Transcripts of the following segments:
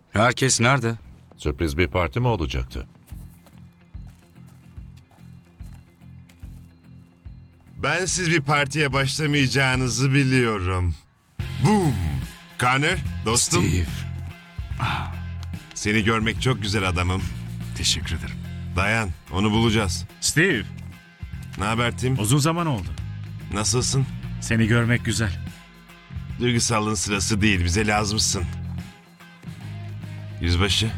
Herkes nerede? Sürpriz bir parti mi olacaktı? Ben siz bir partiye başlamayacağınızı biliyorum. Boom! Connor, dostum. Steve. Seni görmek çok güzel adamım. Teşekkür ederim. Dayan, onu bulacağız. Steve, Ne haber Tim? uzun zaman oldu. Nasılsın? Seni görmek güzel. Duygusallığın sırası değil, bize lazımsın. Yüzbaşı.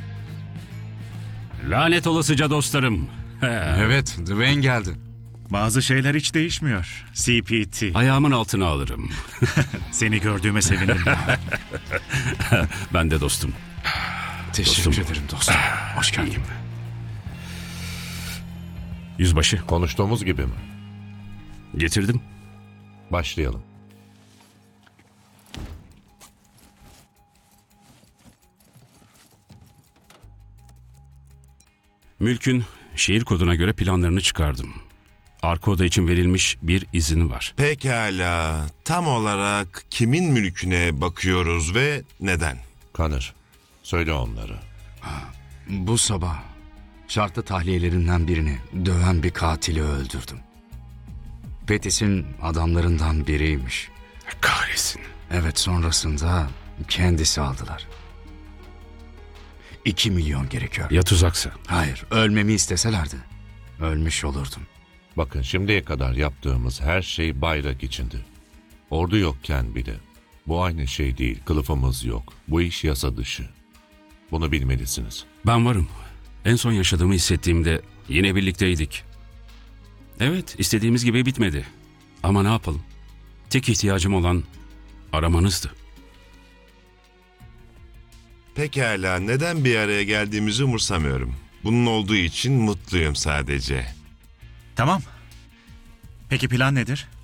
Lanet olasıca dostlarım. Evet, Dwayne geldi. Bazı şeyler hiç değişmiyor. CPT. Ayağımın altına alırım. Seni gördüğüme sevindim. Ben de dostum. Teşekkür Dostum. ederim dostum. Hoş geldin. Yüzbaşı, Konuştuğumuz gibi mi? getirdim. Başlayalım. Mülkün şehir koduna göre planlarını çıkardım. Arka oda için verilmiş bir izin var. Pekala, tam olarak kimin mülküne bakıyoruz ve neden? Connor, söyle onları. Bu sabah şartlı tahliyelerinden birini döven bir katili öldürdüm. Pettis'in adamlarından biriymiş. Kahretsin. Evet, sonrasında kendisi aldılar. 2 milyon gerekiyor. Ya tuzaksa? Hayır, ölmemi isteselerdi ölmüş olurdum. Bakın şimdiye kadar yaptığımız her şey bayrak içindi. Ordu yokken bile. Bu aynı şey değil, kılıfımız yok. Bu iş yasa dışı. Bunu bilmelisiniz. Ben varım. En son yaşadığımı hissettiğimde yine birlikteydik. Evet, istediğimiz gibi bitmedi. Ama ne yapalım? Tek ihtiyacım olan aramanızdı. Pekala, neden bir araya geldiğimizi umursamıyorum. Bunun olduğu için mutluyum sadece. Tamam. Peki plan nedir?